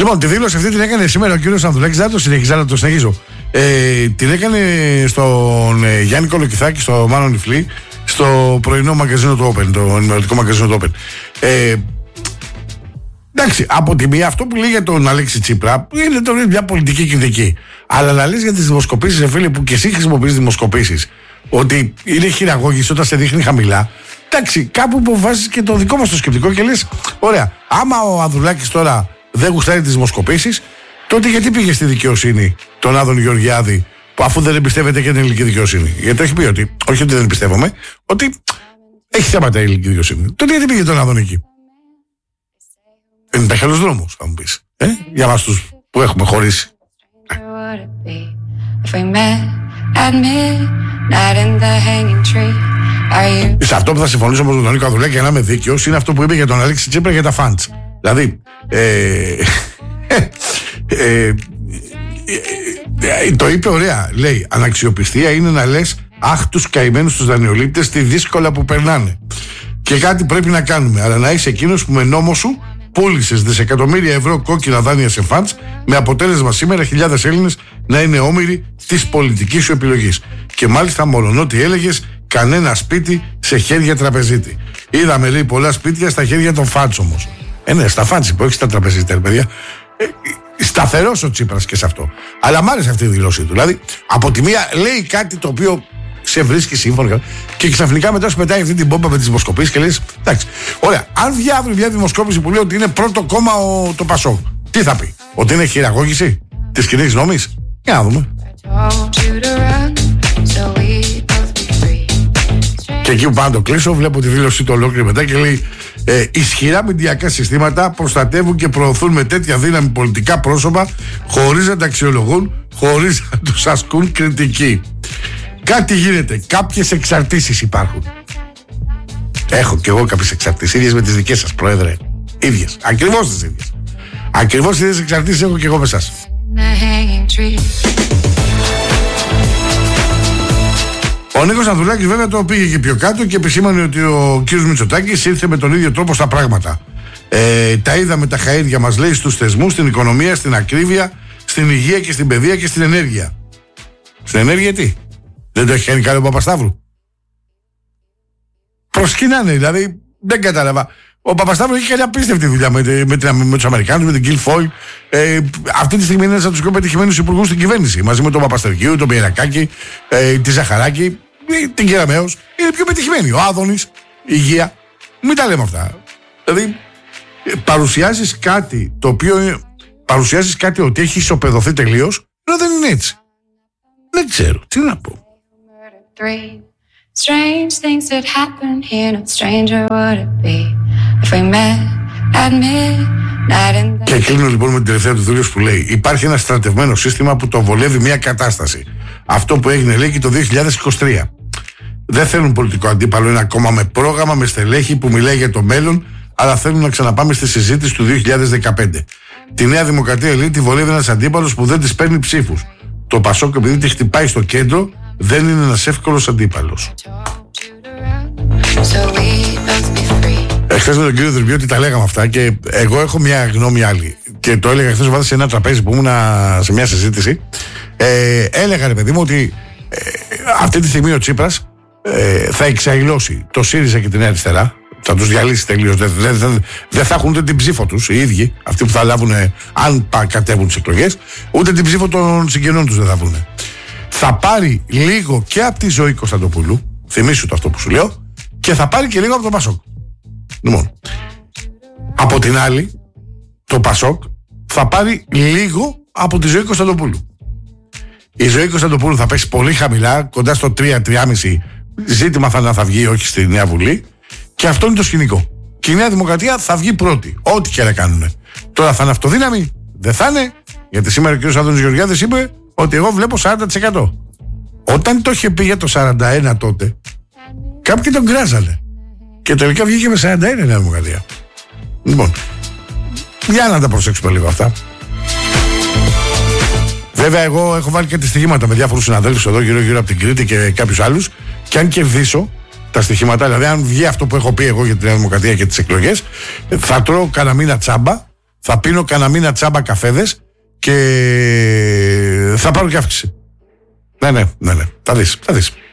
Λοιπόν, τη δήλωση αυτή την έκανε σήμερα ο κύριος Ανδρουλάκης, δεν το συνεχίζω, αλλά το συνεχίζω. Την έκανε στον Γιάννη Κολοκυθάκη, στο Μάνο Νιφλή, στο πρωινό μαγκαζίνο του Open, το ενημερωτικό μαγκαζίνο του Open. Εντάξει, από τη μία αυτό που λέει για τον Αλέξη Τσίπρα είναι τώρα μια πολιτική κριτική. Αλλά να λες για τις δημοσκοπήσεις, φίλε, που και εσύ χρησιμοποιείς δημοσκοπήσεις, ότι είναι χειραγώγηση όταν σε δείχνει χαμηλά. Εντάξει, κάπου που βάζεις και το δικό μας το σκεπτικό και λες, ωραία, άμα ο Ανδρουλάκης τώρα δεν γουστάρει τις δημοσκοπήσεις, τότε γιατί πήγε στη δικαιοσύνη τον Άδων Γεωργιάδη, που αφού δεν εμπιστεύεται και την ελληνική δικαιοσύνη? Γιατί το έχει πει ότι, όχι ότι δεν εμπιστεύομαι, ότι έχει θέματα η ελληνική δικαιοσύνη. Τότε γιατί πήγε τον Άδων εκεί? Δεν υπάρχει άλλος δρόμος, θα μου πεις. Για μας τους που έχουμε χωρίσει. Σε αυτό που θα συμφωνήσω με τον Νίκο Ανδρουλάκη, για να είμαι δίκαιος, είναι αυτό που είπε για τον Αλέξη Τσίπρα για τα φαντς. Δηλαδή, το είπε ωραία. Λέει, αναξιοπιστία είναι να λες αχ τους καημένους τους δανειολήπτες, τι δύσκολα που περνάνε. Και κάτι πρέπει να κάνουμε. Αλλά να είσαι εκείνος που με νόμο σου πούλησες δισεκατομμύρια ευρώ κόκκινα δάνεια σε φαντς, με αποτέλεσμα σήμερα χιλιάδες Έλληνες να είναι όμοιροι της πολιτικής σου επιλογής. Και μάλιστα μολονότι έλεγες κανένα σπίτι σε χέρια τραπεζίτη. Είδαμε, λέει, πολλά σπίτια στα χέρια των φαντς όμως. Ναι, στα φαντς που έχει στα τραπεζίτα, παιδιά. Σταθερός ο Τσίπρας και σε αυτό. Αλλά μ' άρεσε αυτή η δηλώση του. Δηλαδή, από τη μία λέει κάτι το οποίο σε βρίσκει σύμφωνο και ξαφνικά μετά σου πετάει αυτή την πόμπα με τις δημοσκοπήσεις και λες, εντάξει, ωραία, αν βγει αύριο μια δημοσκόπηση που λέει ότι είναι πρώτο κόμμα το ΠΑΣΟΚ, τι θα πει? Ότι είναι χειραγώγηση της κοινής νόμης? Για να δούμε. Και εκεί που πάνω το κλείσω, βλέπω τη δήλωσή του ολόκληρη μετά και λέει, ισχυρά μηντιακά συστήματα προστατεύουν και προωθούν με τέτοια δύναμη πολιτικά πρόσωπα χωρίς να τα αξιολογούν, χωρίς να τους ασκούν κριτική. Κάτι γίνεται, κάποιες εξαρτήσεις υπάρχουν. Έχω κι εγώ κάποιες εξαρτήσεις, ίδιες με τις δικές σας, Πρόεδρε. Ίδιες, ακριβώς τις ίδιες. Ακριβώς τις ίδιες εξαρτήσεις έχω κι εγώ με εσάς. Ο Νίκος Ανδρουλάκης βέβαια το πήγε και πιο κάτω και επισήμανε ότι ο κύριος Μητσοτάκης ήρθε με τον ίδιο τρόπο στα πράγματα. Τα είδαμε τα χαΐρια μας, λέει, στους θεσμούς, στην οικονομία, στην ακρίβεια, στην υγεία και στην παιδεία και στην ενέργεια. Στην ενέργεια τι? Δεν το έχει κάνει καλό ο Παπασταύρου? Προσκυνάνε, δηλαδή δεν κατάλαβα. Ο Παπασταύρου έχει κάνει απίστευτη δουλειά με τους Αμερικάνους, με την Guilfoyle. Αυτή τη στιγμή είναι ένας από τους πιο πετυχημένους υπουργούς στην κυβέρνηση. Μαζί με τον Παπαστερκίου, τον Πιερακάκη, τη Ζαχαράκη, την Κεραμέως. Είναι πιο πετυχημένοι. Ο Άδωνης, υγεία. Μην τα λέμε αυτά. Δηλαδή, παρουσιάζεις κάτι το οποίο. Παρουσιάζεις κάτι ότι έχει ισοπεδωθεί τελείως, ενώ δεν είναι έτσι. Δεν ξέρω, τι να πω. Strange things that happen here, no stranger would it be if we met at midnight in the... Και κλείνω λοιπόν με την τελευταία του δήλωση που λέει: υπάρχει ένα στρατευμένο σύστημα που το βολεύει μια κατάσταση. Αυτό που έγινε, λέει, και το 2023. Δεν θέλουν πολιτικό αντίπαλο, ένα κόμμα με πρόγραμμα, με στελέχη που μιλάει για το μέλλον, αλλά θέλουν να ξαναπάμε στη συζήτηση του 2015. Τη Νέα Δημοκρατία, λέει, τη βολεύει ένας αντίπαλος που δεν της παίρνει ψήφους. Το ΠΑΣΟΚ, επειδή τη χτυπάει στο κέντρο, δεν είναι ένας εύκολος αντίπαλος. Εχθές με τον κύριο Δουρμπιώτη τα λέγαμε αυτά και εγώ έχω μια γνώμη άλλη. Και το έλεγα χθες βάζα σε ένα τραπέζι που ήμουν σε μια συζήτηση. Έλεγα, ρε παιδί μου, ότι αυτή τη στιγμή ο Τσίπρας θα εξαϊλώσει το ΣΥΡΙΖΑ και την Νέα Αριστερά. Θα τους διαλύσει τελείως. Δεν θα έχουν ούτε την ψήφο τους οι ίδιοι, αυτοί που θα λάβουν, αν κατέβουν τις εκλογές, ούτε την ψήφο των συγγενών τους δεν θα βρουν. Θα πάρει λίγο και από τη Ζωή Κωνσταντοπούλου, θυμίσου το αυτό που σου λέω, και θα πάρει και λίγο από το ΠΑΣΟΚ. Λοιπόν, από την άλλη, το ΠΑΣΟΚ θα πάρει λίγο από τη Ζωή Κωνσταντοπούλου. Η Ζωή Κωνσταντοπούλου θα πέσει πολύ χαμηλά, κοντά στο 3-3,5. Ζήτημα θα βγει, όχι στη Νέα Βουλή. Και αυτό είναι το σκηνικό. Και η Νέα Δημοκρατία θα βγει πρώτη, ό,τι και να κάνουν. Τώρα θα είναι αυτοδύναμη? Δεν θα είναι, γιατί σήμερα ο κ. Άδωνης Γεωργιάδης είπε ότι εγώ βλέπω 40%. Όταν το είχε πει για το 41 τότε, κάποιοι τον κράζανε. Και τελικά βγήκε με 41 η Νέα Δημοκρατία. Λοιπόν, για να τα προσέξουμε λίγο αυτά. Βέβαια, εγώ έχω βάλει και στοιχήματα με διάφορους συναδέλφους εδώ γύρω από την Κρήτη και κάποιους άλλους. Και αν κερδίσω τα στοιχήματα, δηλαδή αν βγει αυτό που έχω πει εγώ για τη Νέα Δημοκρατία και τις εκλογές, θα τρώω κανένα μήνα τσάμπα θα πίνω κανένα μήνα τσάμπα καφέδες και θα πάρω και αύξηση. Ναι. Θα δεις.